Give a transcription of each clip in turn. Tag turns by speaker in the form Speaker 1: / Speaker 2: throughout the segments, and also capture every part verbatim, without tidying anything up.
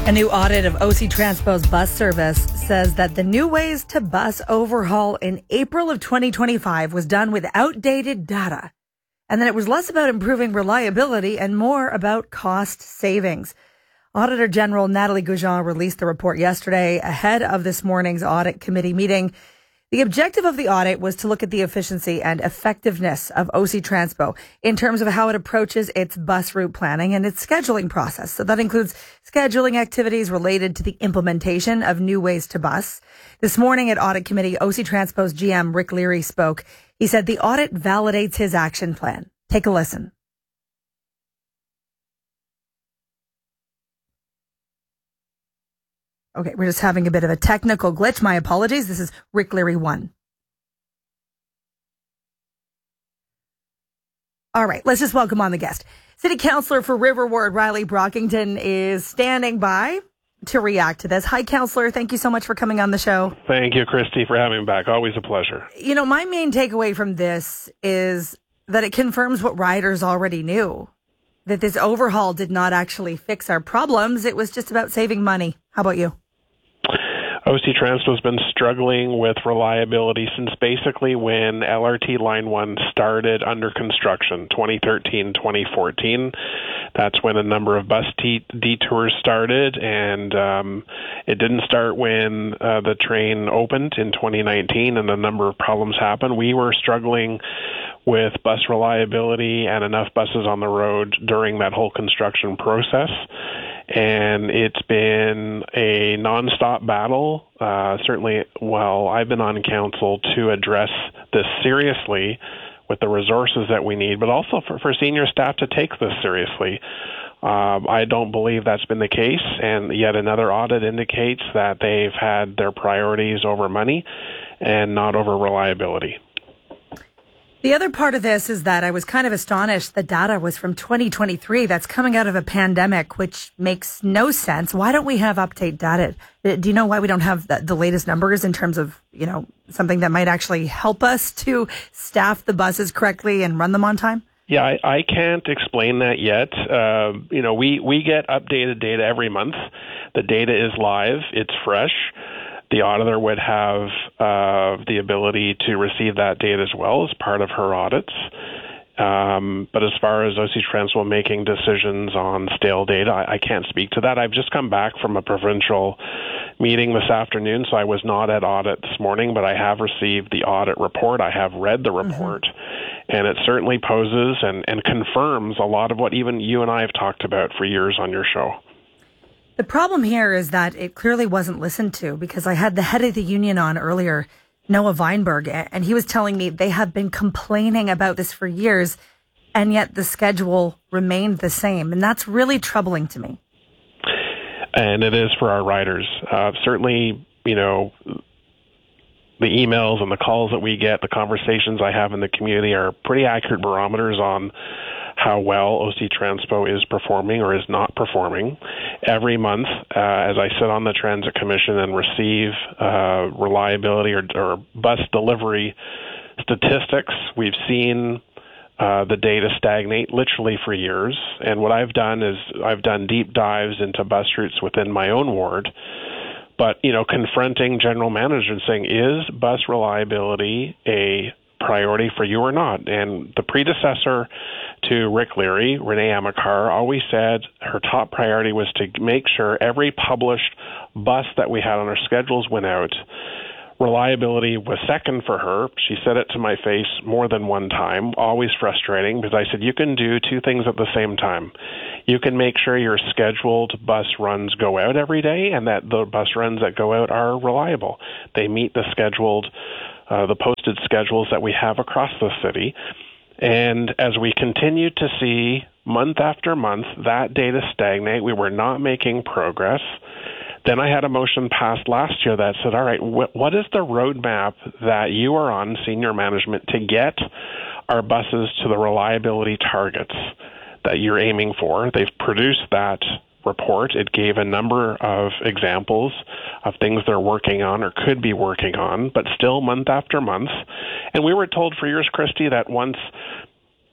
Speaker 1: A new audit of O C Transpo's bus service says that the new ways to bus overhaul in April of twenty twenty-five was done with outdated data, and that it was less about improving reliability and more about cost savings. Auditor General Nathalie Gougeon released the report yesterday ahead of this morning's audit committee meeting. The objective of the audit was to look at the efficiency and effectiveness of O C Transpo in terms of how it approaches its bus route planning and its scheduling process. So that includes scheduling activities related to the implementation of new ways to bus. This morning at audit committee, O C Transpo's G M Rick Leary spoke. He said the audit validates his action plan. Take a listen. Okay, we're just having a bit of a technical glitch. My apologies. This is Rick Leary one. All right, let's just welcome on the guest. City Councillor for River Ward, Riley Brockington, is standing by to react to this. Hi, Councillor. Thank you so much for coming on the show.
Speaker 2: Thank you, Christy, for having me back. Always a pleasure.
Speaker 1: You know, my main takeaway from this is that it confirms what riders already knew, that this overhaul did not actually fix our problems. It was just about saving money. How about you?
Speaker 2: O C Transpo has been struggling with reliability since basically when L R T Line one started under construction, twenty thirteen, twenty fourteen. That's when a number of bus t- detours started, and um, it didn't start when uh, the train opened in twenty nineteen, and a number of problems happened. We were struggling with bus reliability and enough buses on the road during that whole construction process. And it's been a nonstop battle, uh, certainly while I've been on council, to address this seriously with the resources that we need, but also for, for senior staff to take this seriously. Uh, I don't believe that's been the case, and yet another audit indicates that they've had their priorities over money and not over reliability.
Speaker 1: The other part of this is that I was kind of astonished the data was from twenty twenty-three. That's coming out of a pandemic, which makes no sense. Why don't we have update data? Do you know why we don't have the, the latest numbers in terms of, you know, something that might actually help us to staff the buses correctly and run them on time?
Speaker 2: Yeah, I, I can't explain that yet. Uh, you know, we, we get updated data every month. The data is live. It's fresh. The auditor would have uh, the ability to receive that data as well as part of her audits. Um, but as far as O C Transpo making decisions on stale data, I, I can't speak to that. I've just come back from a provincial meeting this afternoon, so I was not at audit this morning, but I have received the audit report. I have read the report, mm-hmm. and it certainly poses and, and confirms a lot of what even you and I have talked about for years on your show.
Speaker 1: The problem here is that it clearly wasn't listened to, because I had the head of the union on earlier, Noah Weinberg, and he was telling me they have been complaining about this for years, and yet the schedule remained the same. And that's really troubling to me.
Speaker 2: And it is for our riders. Uh, certainly, you know, the emails and the calls that we get, the conversations I have in the community are pretty accurate barometers on how well O C Transpo is performing or is not performing. Every month, uh, as I sit on the Transit Commission and receive uh, reliability or, or bus delivery statistics, we've seen uh, the data stagnate literally for years. And what I've done is I've done deep dives into bus routes within my own ward. But, you know, confronting general managers and saying, is bus reliability a priority for you or not? And the predecessor to Rick Leary, Renee Amakar, always said her top priority was to make sure every published bus that we had on our schedules went out. Reliability was second for her. She said it to my face more than one time, always frustrating, because I said, you can do two things at the same time. You can make sure your scheduled bus runs go out every day and that the bus runs that go out are reliable. They meet the scheduled, uh, the posted schedules that we have across the city. And as we continue to see month after month that data stagnate, we were not making progress. Then I had a motion passed last year that said, all right, wh- what is the roadmap that you are on, senior management, to get our buses to the reliability targets that you're aiming for? They've produced that report. It gave a number of examples of things they're working on or could be working on, but still month after month. And we were told for years, Christy, that once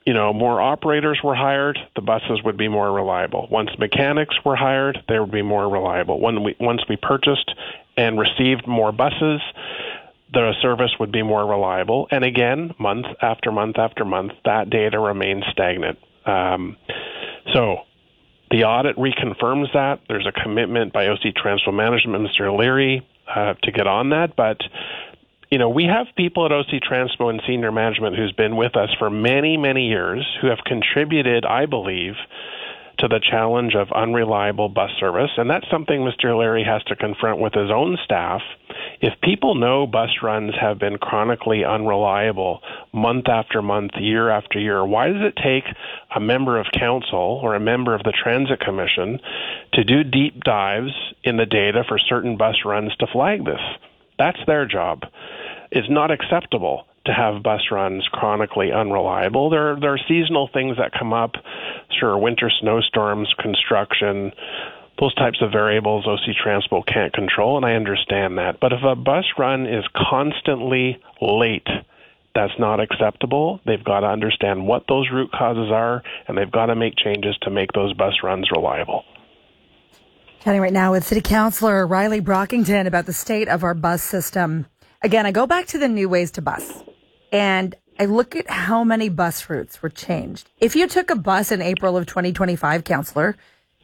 Speaker 2: you know, more operators were hired, the buses would be more reliable. Once mechanics were hired, they would be more reliable. When we, once we purchased and received more buses, the service would be more reliable. And again, month after month after month, that data remains stagnant. Um, so the audit reconfirms that. There's a commitment by O C Transpo Management, Mister O'Leary, uh, to get on that. But, you know, we have people at O C Transpo and senior management who's been with us for many, many years who have contributed, I believe, to the challenge of unreliable bus service. And that's something Mister O'Leary has to confront with his own staff. If people know bus runs have been chronically unreliable month after month, year after year, why does it take a member of council or a member of the Transit Commission to do deep dives in the data for certain bus runs to flag this? That's their job. It's not acceptable to have bus runs chronically unreliable. There, there are seasonal things that come up, sure, winter snowstorms, construction, those types of variables O C Transpo can't control, and I understand that. But if a bus run is constantly late, that's not acceptable. They've got to understand what those root causes are, and they've got to make changes to make those bus runs reliable.
Speaker 1: Chatting right now with City Councillor Riley Brockington about the state of our bus system. Again, I go back to the new ways to bus, and I look at how many bus routes were changed. If you took a bus in April of twenty twenty-five, Councillor,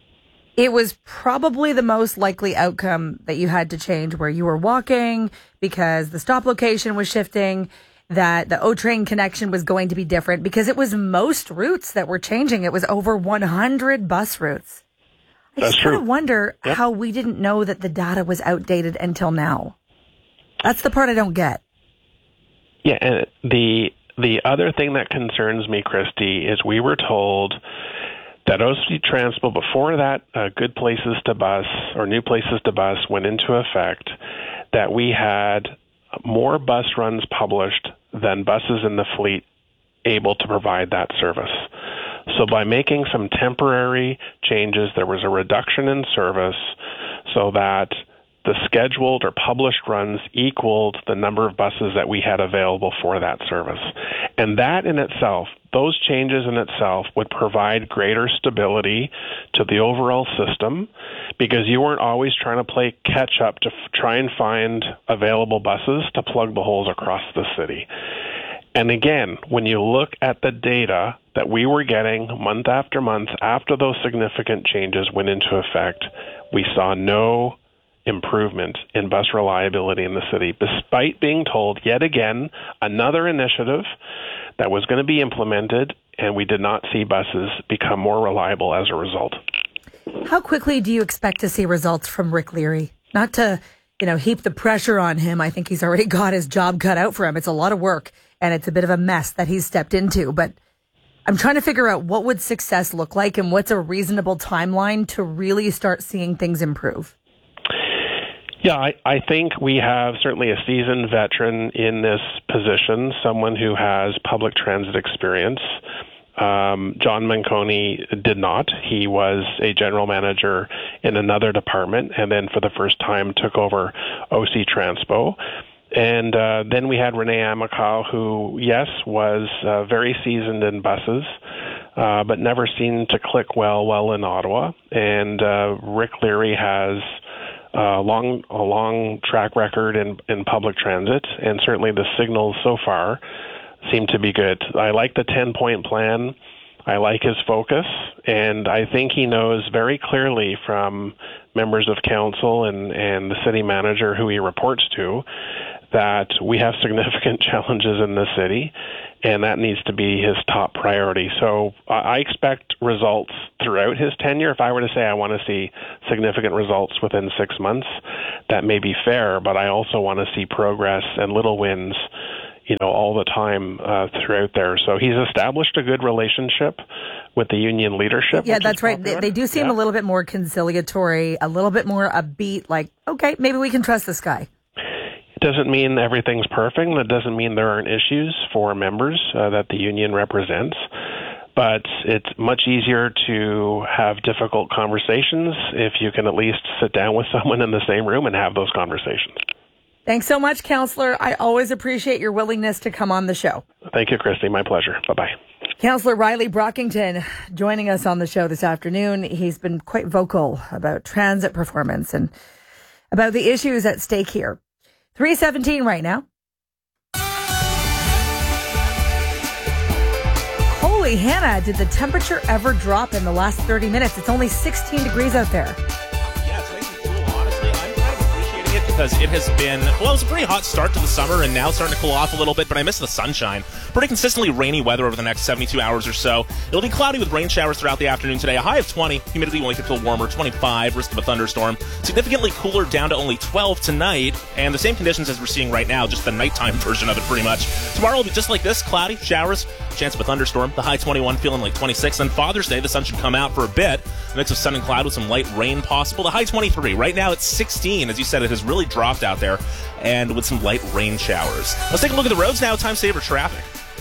Speaker 1: it was probably the most likely outcome that you had to change, where you were walking because the stop location was shifting, that the O-Train connection was going to be different, because it was most routes that were changing. It was over one hundred bus routes. I
Speaker 2: That's
Speaker 1: just
Speaker 2: true.
Speaker 1: kind of wonder
Speaker 2: Yep.
Speaker 1: how we didn't know that the data was outdated until now. That's the part I don't get.
Speaker 2: Yeah, and the the other thing that concerns me, Christy, is we were told that O C Transpo, before that uh, Good Places to Bus or New Places to Bus went into effect, that we had more bus runs published than buses in the fleet able to provide that service. So by making some temporary changes, there was a reduction in service so that the scheduled or published runs equaled the number of buses that we had available for that service. And that in itself, those changes in itself would provide greater stability to the overall system, because you weren't always trying to play catch up to f- try and find available buses to plug the holes across the city. And again, when you look at the data that we were getting month after month after those significant changes went into effect, we saw no improvement in bus reliability in the city, despite being told yet again another initiative that was going to be implemented, and we did not see buses become more reliable as a result.
Speaker 1: How quickly do you expect to see results from Rick Leary? Not to, you know, heap the pressure on him. I think he's already got his job cut out for him. It's a lot of work, and it's a bit of a mess that he's stepped into. But I'm trying to figure out what would success look like and what's a reasonable timeline to really start seeing things improve.
Speaker 2: Yeah, I, I think we have certainly a seasoned veteran in this position, someone who has public transit experience. Um, John Manconi did not. He was a general manager in another department, and then for the first time took over O C Transpo. And uh, then we had Renee Amical, who, yes, was uh, very seasoned in buses, uh, but never seemed to click well well in Ottawa. And uh, Rick Leary has a long, a long track record in, in public transit, and certainly the signals so far seem to be good. I like the ten-point plan. I like his focus, and I think he knows very clearly from members of council and, and the city manager who he reports to that we have significant challenges in the city, and that needs to be his top priority. So I expect results throughout his tenure. If I were to say I want to see significant results within six months, that may be fair, but I also want to see progress and little wins, you know, all the time uh, throughout there. So he's established a good relationship with the union leadership.
Speaker 1: Yeah, that's right. They, they do seem yeah. a little bit more conciliatory, a little bit more upbeat, like, okay, maybe we can trust this guy.
Speaker 2: It doesn't mean everything's perfect. That doesn't mean there aren't issues for members uh, that the union represents. But it's much easier to have difficult conversations if you can at least sit down with someone in the same room and have those conversations.
Speaker 1: Thanks so much, Councillor. I always appreciate your willingness to come on the show.
Speaker 2: Thank you, Christy. My pleasure. Bye-bye.
Speaker 1: Councillor Riley Brockington joining us on the show this afternoon. He's been quite vocal about transit performance and about the issues at stake here. three seventeen right now. Holy Hannah, did the temperature ever drop in the last thirty minutes? It's only sixteen degrees out there.
Speaker 3: Yeah, it's nice and cool. Honestly, I'm kind of appreciating it because it has been, well, it was a pretty hot start to the summer and now it's starting to cool off a little bit, but I miss the sunshine. Pretty consistently rainy weather over the next seventy-two hours or so. It'll be cloudy with rain showers throughout the afternoon today. A high of twenty. Humidity will make it feel warmer. twenty-five. Risk of a thunderstorm. Significantly cooler down to only twelve tonight. And the same conditions as we're seeing right now, just the nighttime version of it pretty much. Tomorrow will be just like this. Cloudy, showers, chance of a thunderstorm. The high twenty-one, feeling like twenty-six. Then Father's Day, the sun should come out for a bit. A mix of sun and cloud with some light rain possible. The high twenty-three. Right now it's sixteen. As you said, it has really dropped out there. And with some light rain showers. Let's take a look at the roads now. Time saver traffic.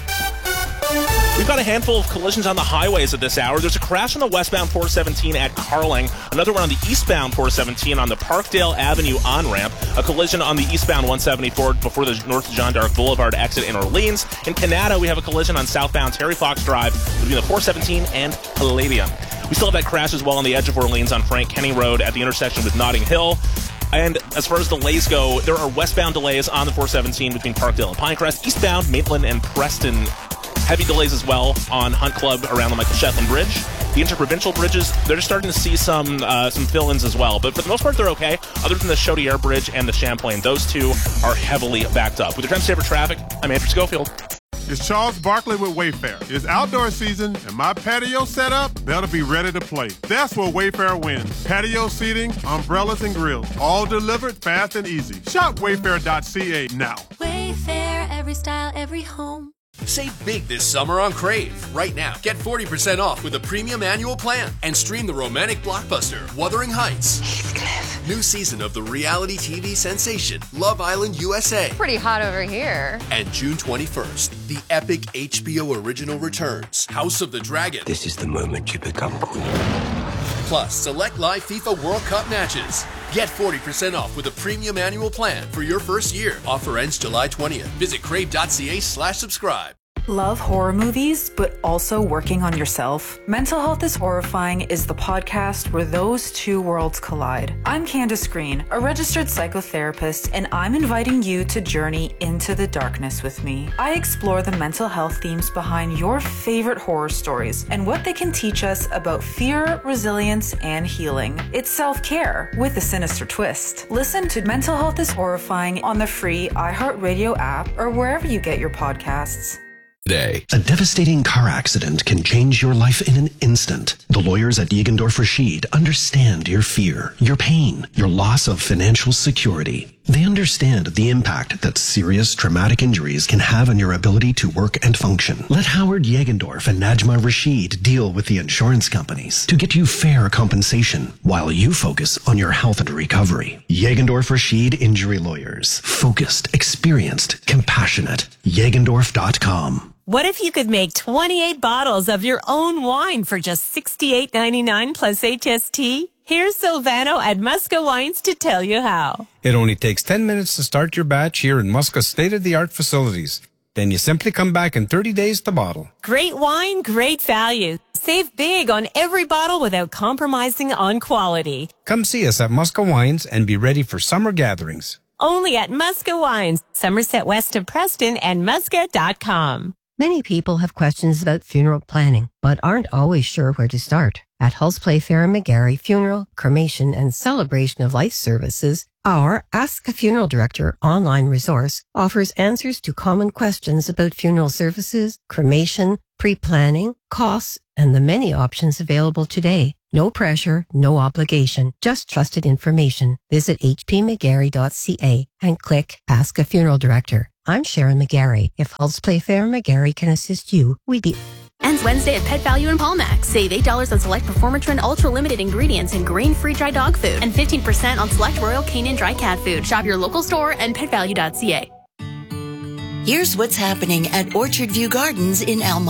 Speaker 3: We've got a handful of collisions on the highways at this hour. There's a crash on the westbound four seventeen at Carling. Another one on the eastbound four seventeen on the Parkdale Avenue on-ramp. A collision on the eastbound one seventy-four before the North John Dark Boulevard exit in Orleans. In Canada, we have a collision on southbound Terry Fox Drive between the four seventeen and Palladium. We still have that crash as well on the edge of Orleans on Frank Kenny Road at the intersection with Notting Hill. And as far as delays go, there are westbound delays on the four seventeen between Parkdale and Pinecrest. Eastbound, Maitland and Preston. Heavy delays as well on Hunt Club around the Michael Shetland Bridge. The interprovincial bridges, they're just starting to see some uh, some fill-ins as well. But for the most part, they're okay, other than the Chaudière Bridge and the Champlain. Those two are heavily backed up. With your Time Saver Traffic, I'm Andrew Schofield.
Speaker 4: It's Charles Barkley with Wayfair. It's outdoor season, and my patio setup, that'll be ready to play. That's where Wayfair wins. Patio seating, umbrellas, and grills, all delivered fast and easy. Shop wayfair dot c a now.
Speaker 5: Wayfair, every style, every home.
Speaker 6: Save big this summer on Crave. Right now, get forty percent off with a premium annual plan and stream the romantic blockbuster Wuthering Heights. Heathcliff. New season of the reality T V sensation Love Island U S A.
Speaker 7: Pretty hot over here.
Speaker 6: And June twenty-first, the epic H B O original returns, House of the Dragon.
Speaker 8: This is the moment you become queen.
Speaker 6: Plus, select live FIFA World Cup matches. Get forty percent off with a premium annual plan for your first year. Offer ends July twentieth. Visit crave dot c a slash subscribe.
Speaker 9: Love horror movies, but also working on yourself? Mental Health is Horrifying is the podcast where those two worlds collide. I'm Candace Green, a registered psychotherapist, and I'm inviting you to journey into the darkness with me. I explore the mental health themes behind your favorite horror stories and what they can teach us about fear, resilience, and healing. It's self-care with a sinister twist. Listen to Mental Health is Horrifying on the free iHeartRadio app or wherever you get your podcasts.
Speaker 10: Today. A devastating car accident can change your life in an instant. The lawyers at Jägendorf Rashid understand your fear, your pain, your loss of financial security. They understand the impact that serious traumatic injuries can have on your ability to work and function. Let Howard Jägendorf and Najma Rashid deal with the insurance companies to get you fair compensation while you focus on your health and recovery. Jägendorf Rashid Injury Lawyers. Focused, experienced, compassionate. Jägendorf dot com.
Speaker 11: What if you could make twenty-eight bottles of your own wine for just sixty-eight ninety-nine plus H S T? Here's Silvano at Musca Wines to tell you how.
Speaker 12: It only takes ten minutes to start your batch here in Musca's state-of-the-art facilities. Then you simply come back in thirty days to bottle.
Speaker 11: Great wine, great value. Save big on every bottle without compromising on quality.
Speaker 12: Come see us at Musca Wines and be ready for summer gatherings.
Speaker 11: Only at Musca Wines, Somerset West of Preston, and musca dot com.
Speaker 13: Many people have questions about funeral planning, but aren't always sure where to start. At Hulse Playfair McGarry Funeral, Cremation, and Celebration of Life Services, our Ask a Funeral Director online resource offers answers to common questions about funeral services, cremation, pre-planning, costs, and the many options available today. No pressure, no obligation, just trusted information. Visit h p mcgarry dot c a and click Ask a Funeral Director. I'm Sharon McGarry. If Hulse Playfair McGarry can assist you, we'd be...
Speaker 14: Ends Wednesday at Pet Value in Palmac. Save eight dollars on select Performatrin Ultra Limited ingredients and grain-free dry dog food. And fifteen percent on select Royal Canin dry cat food. Shop your local store and pet value dot c a.
Speaker 15: Here's what's happening at Orchard View Gardens in Almont.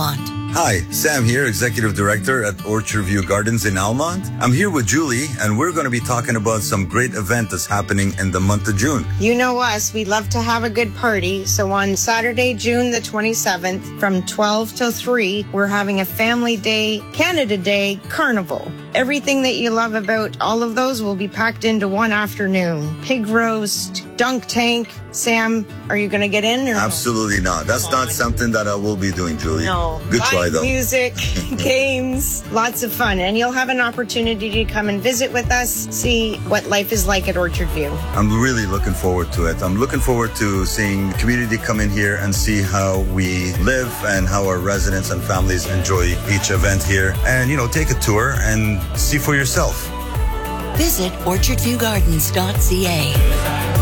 Speaker 7: Hi, Sam here, Executive Director at Orchard View Gardens in Almont. I'm here with Julie, and we're going to be talking about some great event that's happening in the month of June.
Speaker 15: You know us, we love to have a good party. So on Saturday, June the twenty-seventh, from twelve till three, we're having a Family Day, Canada Day Carnival. Everything that you love about all of those will be packed into one afternoon. Pig roast, dunk tank. Sam, are you going to get in? Or
Speaker 7: Absolutely not. That's not something that I will be doing, Julie.
Speaker 15: No.
Speaker 7: Good try,
Speaker 15: Live
Speaker 7: though.
Speaker 15: Music, games, lots of fun. And you'll have an opportunity to come and visit with us, see what life is like at Orchard View.
Speaker 7: I'm really looking forward to it. I'm looking forward to seeing the community come in here and see how we live and how our residents and families enjoy each event here. And, you know, take a tour and see for yourself.
Speaker 16: Visit orchard view gardens dot c a.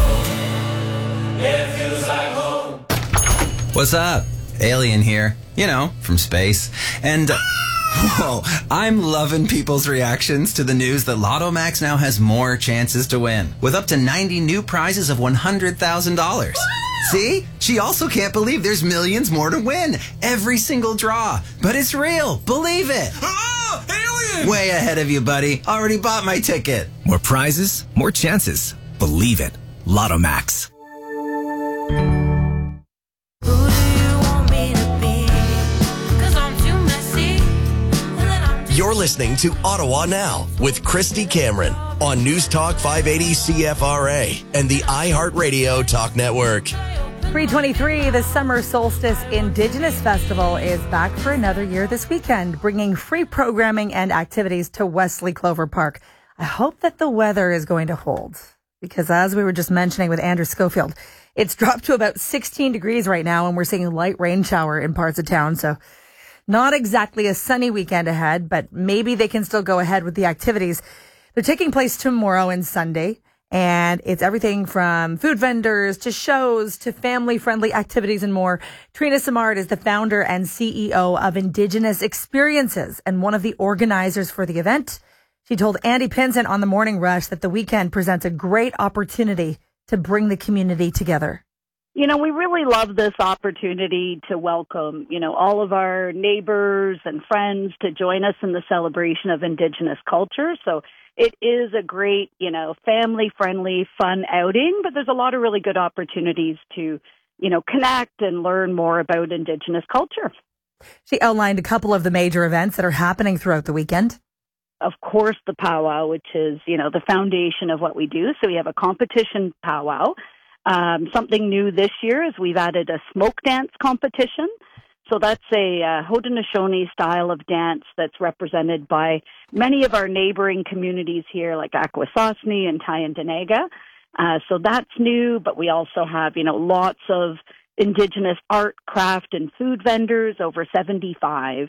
Speaker 17: What's up? Alien here. You know, from space. And, uh, whoa, I'm loving people's reactions to the news that Lotto Max now has more chances to win, with up to ninety new prizes of one hundred thousand dollars. See? She also can't believe there's millions more to win. Every single draw. But it's real. Believe it.
Speaker 18: Oh, alien!
Speaker 17: Way ahead of you, buddy. Already bought my ticket.
Speaker 18: More prizes, more chances. Believe it. Lotto Max.
Speaker 19: You're listening to Ottawa Now with Christy Cameron on News Talk five eighty C F R A and the iHeartRadio Talk Network.
Speaker 1: three twenty-three, the Summer Solstice Indigenous Festival is back for another year this weekend, bringing free programming and activities to Wesley Clover Park. I hope that the weather is going to hold, because as we were just mentioning with Andrew Schofield, it's dropped to about sixteen degrees right now, and we're seeing a light rain shower in parts of town, so not exactly a sunny weekend ahead, but maybe they can still go ahead with the activities. They're taking place tomorrow and Sunday, and it's everything from food vendors to shows to family-friendly activities and more. Trina Simard is the founder and C E O of Indigenous Experiences and one of the organizers for the event. She told Andy Pinson on the Morning Rush that the weekend presents a great opportunity to bring the community together.
Speaker 20: You know, we really love this opportunity to welcome, you know, all of our neighbors and friends to join us in the celebration of Indigenous culture. So it is a great, you know, family-friendly, fun outing, but there's a lot of really good opportunities to, you know, connect and learn more about Indigenous culture.
Speaker 1: She outlined a couple of the major events that are happening throughout the weekend.
Speaker 20: Of course, the powwow, which is, you know, the foundation of what we do. So we have a competition powwow. Um, something new this year is we've added a smoke dance competition. So that's a uh, Haudenosaunee style of dance that's represented by many of our neighboring communities here, like Akwesasne and Tyendinaga. Uh, so that's new, but we also have, you know, lots of Indigenous art, craft, and food vendors, over seventy-five.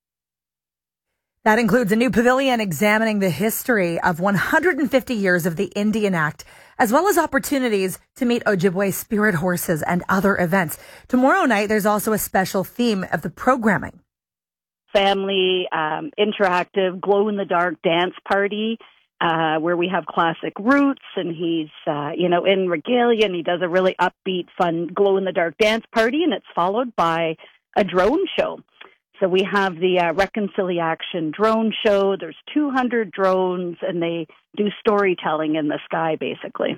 Speaker 1: That includes a new pavilion examining the history of one hundred fifty years of the Indian Act, as well as opportunities to meet Ojibwe spirit horses and other events. Tomorrow night, there's also a special theme of the programming.
Speaker 20: Family, um, interactive, glow-in-the-dark dance party, uh, where we have classic roots, and he's, uh, you know, in regalia, and he does a really upbeat, fun glow-in-the-dark dance party, and it's followed by a drone show. So we have the uh, Reconciliation drone show. There's two hundred drones, and they do storytelling in the sky, basically.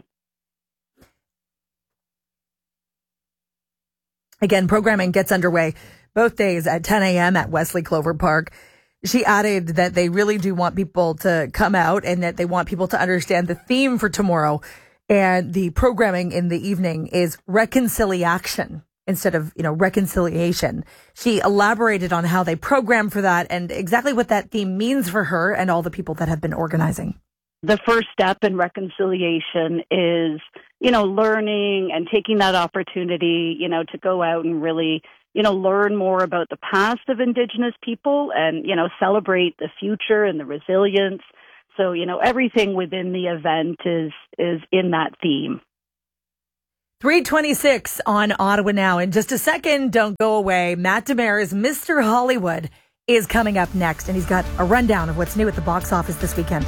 Speaker 1: Again, programming gets underway both days at ten a.m. at Wesley Clover Park. She added that they really do want people to come out and that they want people to understand the theme for tomorrow. And the programming in the evening is reconciliation instead of, you know, reconciliation. She elaborated on how they program for that and exactly what that theme means for her and all the people that have been organizing.
Speaker 20: The first step in reconciliation is, you know, learning and taking that opportunity, you know, to go out and really, you know, learn more about the past of Indigenous people and, you know, celebrate the future and the resilience. So, you know, everything within the event is is in that theme.
Speaker 1: three twenty-six on Ottawa Now. In just a second, don't go away. Matt Demers' Mister Hollywood is coming up next, and he's got a rundown of what's new at the box office this weekend.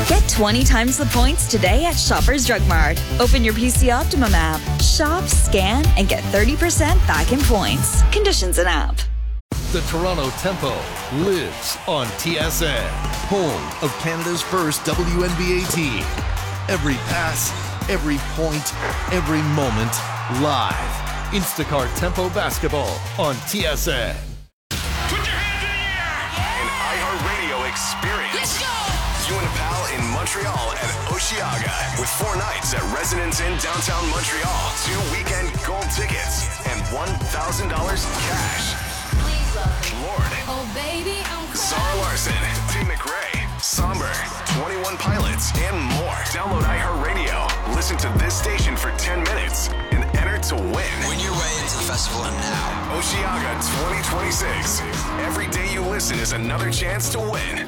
Speaker 21: Get twenty times the points today at Shoppers Drug Mart. Open your P C Optimum app, shop, scan, and get thirty percent back in points. Conditions and app.
Speaker 22: The Toronto Tempo lives on T S N, home of Canada's first W N B A team. Every pass, every point, every moment, live. Instacart Tempo Basketball on T S N.
Speaker 23: An iHeartRadio experience. Let's go! You and a pal in Montreal at Oshiaga with four nights at Residence Inn downtown Montreal, two weekend gold tickets, and one thousand dollars cash. Lord,
Speaker 5: Oh, baby, I'm
Speaker 23: Zara Larson, T. McRae, Somber, twenty-one Pilots, and more. Download iHeartRadio, listen to this station for ten minutes, and enter to win.
Speaker 24: Win your way into the festival now.
Speaker 23: Oshiaga twenty twenty-six. Every day you listen is another chance to win.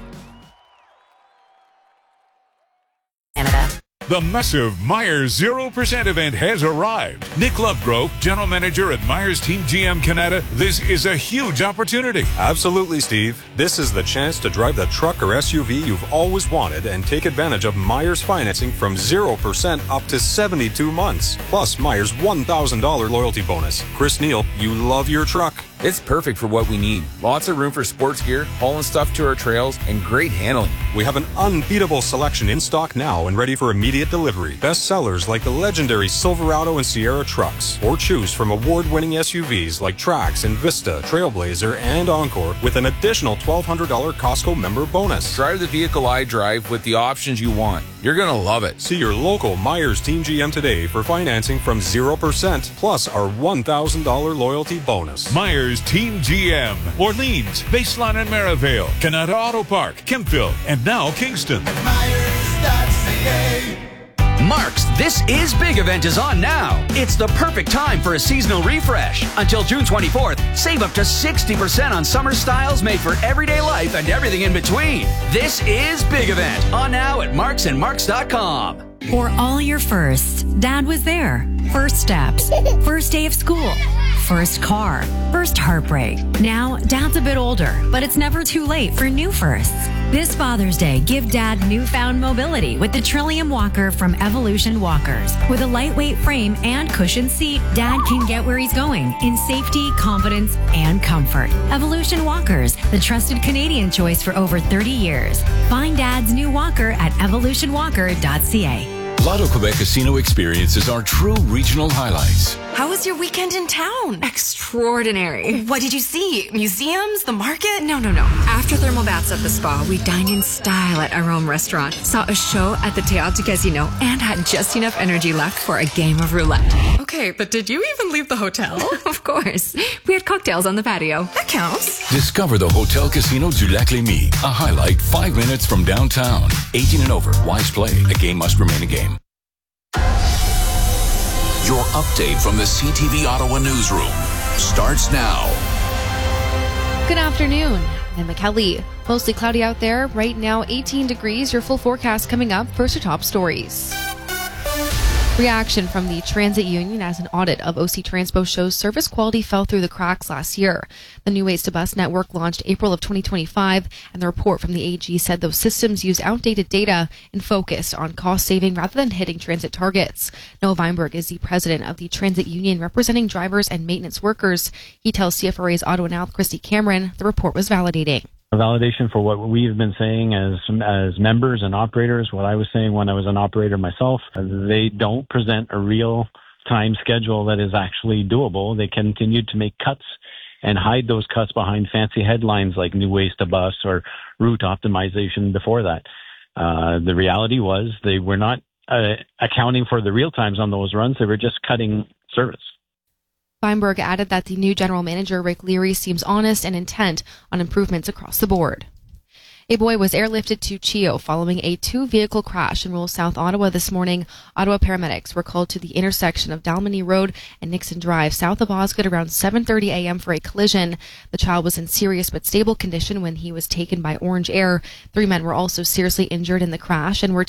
Speaker 25: The massive Myers zero percent event has arrived. Nick Lovegrove, General Manager at Myers Team G M Canada, this is a huge opportunity.
Speaker 26: Absolutely, Steve. This is the chance to drive the truck or S U V you've always wanted and take advantage of Myers financing from zero percent up to seventy-two months. Plus Myers one thousand dollars loyalty bonus. Chris Neal, you love your truck.
Speaker 27: It's perfect for what we need. Lots of room for sports gear, hauling stuff to our trails, and great handling.
Speaker 26: We have an unbeatable selection in stock now and ready for immediate delivery. Best sellers like the legendary Silverado and Sierra trucks, or choose from award-winning S U Vs like Trax and Vista, Trailblazer, and Encore with an additional twelve hundred dollars Costco member bonus.
Speaker 27: Drive the vehicle I drive with the options you want. You're going to love it.
Speaker 26: See your local Myers Team G M today for financing from zero percent plus our one thousand dollars loyalty bonus.
Speaker 25: Myers Team G M, Orleans, Baseline and Maryvale, Canada Auto Park, Kempville, and now Kingston.
Speaker 28: Mark's This Is Big event is on now. It's the perfect time for a seasonal refresh. Until June twenty-fourth, save up to sixty percent on summer styles made for everyday life and everything in between. This Is Big event on now at marks and marks dot com.
Speaker 29: For all your firsts, Dad was there. First steps, first day of school, first car, first heartbreak. Now, Dad's a bit older, but it's never too late for new firsts. This Father's Day, give Dad newfound mobility with the Trillium Walker from Evolution Walkers. With a lightweight frame and cushioned seat, Dad can get where he's going in safety, confidence, and comfort. Evolution Walkers, the trusted Canadian choice for over thirty years. Find Dad's new walker at evolution walker dot c a.
Speaker 30: Lotto Quebec Casino experiences are true regional highlights.
Speaker 31: How was your weekend in town? Extraordinary. What did you see? Museums? The market? No, no, no. After thermal baths at the spa, we dined in style at Arome Restaurant, saw a show at the Théâtre Casino, and had just enough energy left for a game of roulette. Okay, but did you even leave the hotel? Of course. We had cocktails on the patio. That counts.
Speaker 30: Discover the Hotel Casino du Lac Lémy, a highlight five minutes from downtown. eighteen and over. Wise play. A game must remain a game.
Speaker 23: Your update from the C T V Ottawa newsroom starts now.
Speaker 32: Good afternoon. I'm McKelly. Mostly cloudy out there. Right now, eighteen degrees. Your full forecast coming up. First, your top stories. Reaction from the Transit Union as an audit of O C Transpo shows service quality fell through the cracks last year. The New Ways to Bus network launched April of twenty twenty-five, and the report from the A G said those systems used outdated data and focused on cost saving rather than hitting transit targets. Noah Weinberg is the president of the Transit Union representing drivers and maintenance workers. He tells C F R A's Ottawa Now Christy Cameron the report was validating.
Speaker 33: A validation for what we've been saying as as members and operators, what I was saying when I was an operator myself. They don't present a real time schedule that is actually doable. They continued to make cuts and hide those cuts behind fancy headlines like New Ways to Bus or route optimization before that. Uh, the reality was they were not uh, accounting for the real times on those runs. They were just cutting service.
Speaker 32: Weinberg added that the new general manager, Rick Leary, seems honest and intent on improvements across the board. A boy was airlifted to Chio following a two-vehicle crash in rural South Ottawa this morning. Ottawa paramedics were called to the intersection of Dalmeny Road and Nixon Drive south of Osgood around seven thirty a.m. for a collision. The child was in serious but stable condition when he was taken by Orange Air. Three men were also seriously injured in the crash and were